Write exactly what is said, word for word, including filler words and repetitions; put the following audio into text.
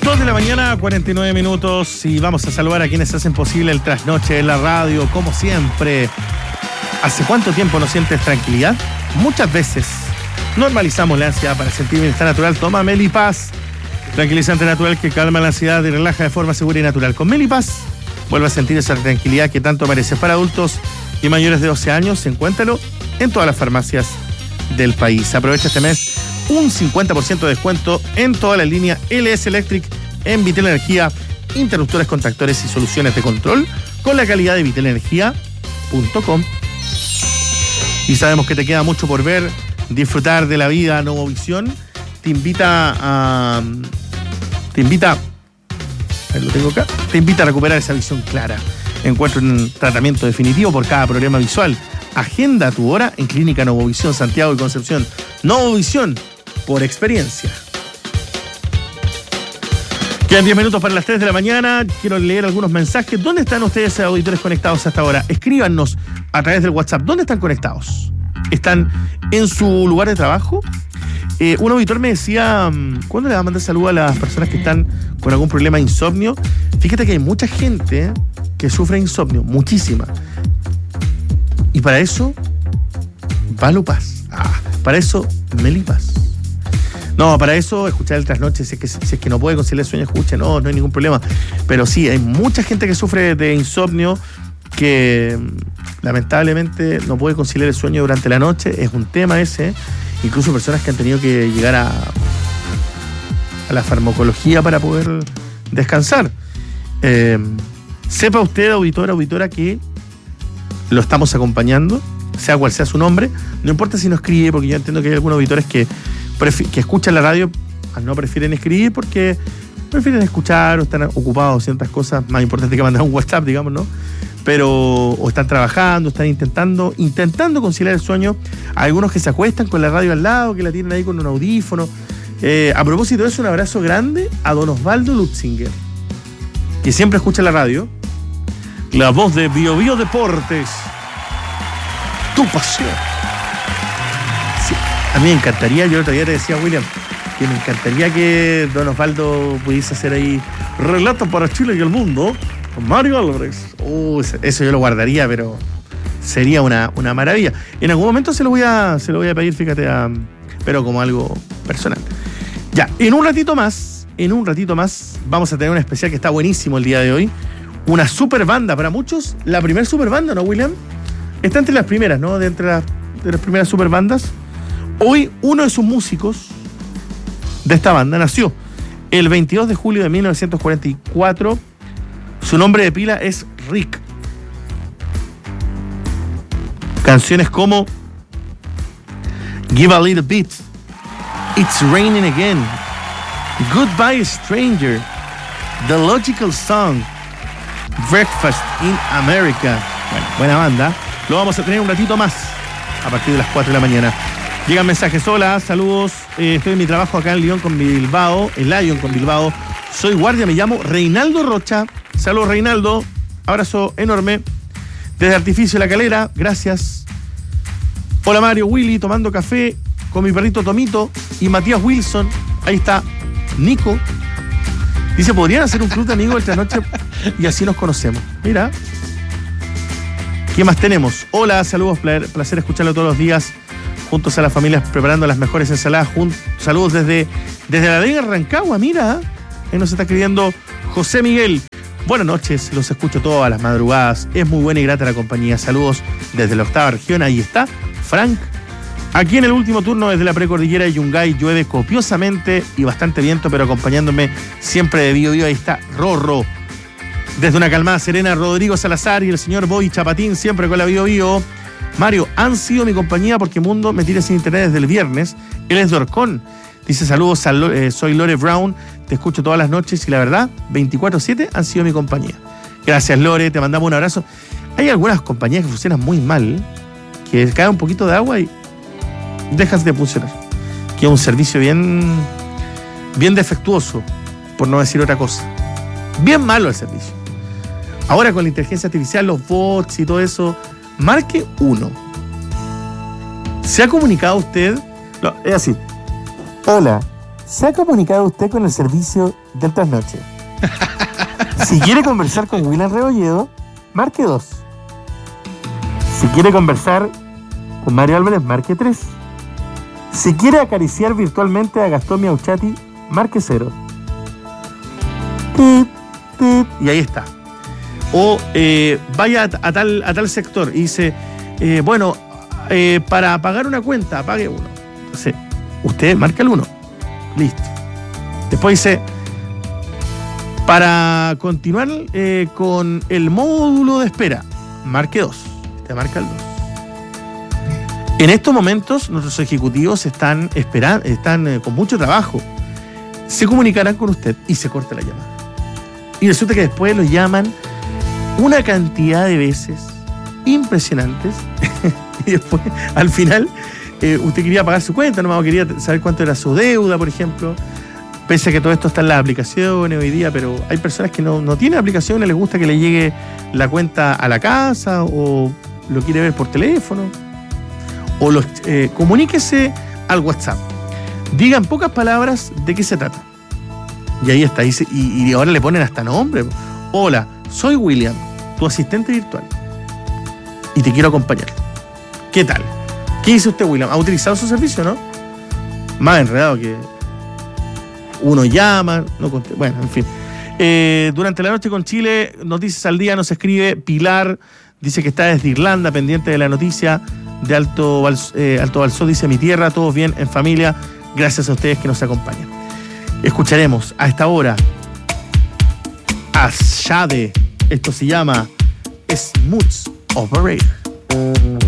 dos de la mañana, cuarenta y nueve minutos, y vamos a saludar a quienes hacen posible el trasnoche en la radio, como siempre. ¿Hace cuánto tiempo no sientes tranquilidad? Muchas veces. Normalizamos la ansiedad para sentir bienestar natural. Toma Melipaz, tranquilizante natural que calma la ansiedad y relaja de forma segura y natural. Con Melipaz, vuelve a sentir esa tranquilidad que tanto mereces. Para adultos y mayores de doce años, encuéntralo en todas las farmacias del país. Aprovecha este mes un cincuenta por ciento de descuento en toda la línea L S Electric en Vitel Energía, interruptores, contactores y soluciones de control con la calidad de vitel energía punto com. Y sabemos que te queda mucho por ver, disfrutar de la vida. Novovisión te invita a... Te invita... Ahí lo tengo acá. Te invita a recuperar esa visión clara. Encuentra un tratamiento definitivo por cada problema visual. Agenda tu hora en Clínica Novovisión, Santiago y Concepción. Novovisión, por experiencia. Quedan diez minutos para las tres de la mañana. Quiero leer algunos mensajes. ¿Dónde están ustedes, auditores, conectados hasta ahora? Escríbanos a través del WhatsApp. ¿Dónde están conectados? ¿Están en su lugar de trabajo? Eh, un auditor me decía, ¿cuándo le va a mandar saludo a las personas que están con algún problema de insomnio? Fíjate que hay mucha gente que sufre de insomnio, muchísima. Y para eso, Valupaz. Ah, para eso, Melipaz. No, para eso, escuchar el trasnoche, si es que, si es que no puede conciliar el sueño, escuche, no, no hay ningún problema. Pero sí, hay mucha gente que sufre de insomnio que lamentablemente no puede conciliar el sueño durante la noche. Es un tema ese. Incluso personas que han tenido que llegar a, a la farmacología para poder descansar. Eh, sepa usted, auditor, auditora, que lo estamos acompañando, sea cual sea su nombre. No importa si no escribe, porque yo entiendo que hay algunos auditores que, que escuchan la radio, no prefieren escribir porque prefieren escuchar o están ocupados en ciertas cosas más importantes que mandar un WhatsApp, digamos, ¿no? Pero o están trabajando, están intentando intentando conciliar el sueño. Hay algunos que se acuestan con la radio al lado, que la tienen ahí con un audífono. Eh, a propósito de eso, un abrazo grande a don Osvaldo Lutzinger, que siempre escucha la radio. La voz de Bio Bio Deportes. Tu pasión. Sí, a mí me encantaría, yo el otro día te decía, William, que me encantaría que don Osvaldo pudiese hacer ahí relatos para Chile y el mundo con Mario Álvarez. Uh, eso yo lo guardaría, pero sería una, una maravilla. En algún momento se lo voy a, se lo voy a pedir, fíjate, a, pero como algo personal. Ya, en un ratito más, en un ratito más, vamos a tener un especial que está buenísimo el día de hoy. Una super banda, para muchos, la primera super banda, ¿no, William? Está entre las primeras, ¿no? De entre las, de las primeras super bandas. Hoy, uno de sus músicos de esta banda nació el veintidós de julio de mil novecientos cuarenta y cuatro. Su nombre de pila es Rick. Canciones como Give a Little Bit, It's Raining Again, Goodbye Stranger, The Logical Song, Breakfast in America. Bueno, buena banda. Lo vamos a tener un ratito más a partir de las cuatro de la mañana. Llegan mensajes. Hola, saludos. Eh, estoy en mi trabajo acá en Lyon con Bilbao, en Lyon con Bilbao. Soy guardia, me llamo Reinaldo Rocha. Saludos, Reinaldo. Abrazo enorme. Desde Artificio La Calera, gracias. Hola, Mario, Willy, tomando café con mi perrito Tomito y Matías Wilson. Ahí está Nico. Dice, ¿podrían hacer un club de amigos esta noche? Y así nos conocemos. Mira. ¿Qué más tenemos? Hola, saludos, placer escucharlo todos los días. Juntos a las familias preparando las mejores ensaladas. Jun- saludos desde, desde la Vega Rancagua, mira. Ahí nos está escribiendo José Miguel. Buenas noches, los escucho todas las madrugadas. Es muy buena y grata la compañía. Saludos desde la octava región. Ahí está Frank. Aquí en el último turno desde la precordillera de Yungay llueve copiosamente y bastante viento, pero acompañándome siempre de Bio Bio. Ahí está Rorro. Desde una calmada serena, Rodrigo Salazar y el señor Boy Chapatín, siempre con la Bio Bio. Mario, han sido mi compañía porque Mundo me tira sin internet desde el viernes. Él es de Orcón. Dice, saludos, a Lo- eh, soy Lore Brown, te escucho todas las noches y la verdad, veinticuatro siete han sido mi compañía. Gracias, Lore, te mandamos un abrazo. Hay algunas compañías que funcionan muy mal, que cae un poquito de agua y dejas de funcionar. Que es un servicio bien, bien defectuoso, por no decir otra cosa. Bien malo el servicio. Ahora con la inteligencia artificial, los bots y todo eso, marque uno. ¿Se ha comunicado usted? No, es así. Hola, ¿Se ha comunicado usted con el servicio del trasnoche? Si quiere conversar con William Rebolledo, marque dos. Si quiere conversar con Mario Álvarez, marque tres. Si quiere acariciar virtualmente a Gastón Miauchati, marque cero. Y ahí está. O eh, vaya a, a, tal, a tal sector y dice, eh, bueno, eh, para pagar una cuenta, pague uno. Entonces, usted marca el uno. Listo. Después dice, para continuar eh, con el módulo de espera, marque dos. Te marca el dos. En estos momentos, nuestros ejecutivos están esperando, están eh, con mucho trabajo. Se comunicarán con usted y se corta la llamada. Y resulta que después los llaman una cantidad de veces impresionantes. Y después, al final, eh, usted quería pagar su cuenta, nomás quería saber cuánto era su deuda, por ejemplo. Pese a que todo esto está en las aplicaciones hoy día, pero hay personas que no, no tienen aplicaciones, les gusta que le llegue la cuenta a la casa o lo quiere ver por teléfono. O los, eh, comuníquese al WhatsApp. Diga en pocas palabras de qué se trata. Y ahí está. Y, y, y ahora le ponen hasta nombre. Hola, soy William, tu asistente virtual. Y te quiero acompañar. ¿Qué tal? ¿Qué dice usted, William? ¿Ha utilizado su servicio, no? Más enredado que uno llama, no conté. Bueno, en fin. Eh, durante la noche con Chile, Noticias al Día nos escribe Pilar. Dice que está desde Irlanda, pendiente de la noticia de Alto, eh, Alto Balsó. Dice, mi tierra, todos bien, en familia. Gracias a ustedes que nos acompañan. Escucharemos a esta hora a Shade. Esto se llama Smooth Operator.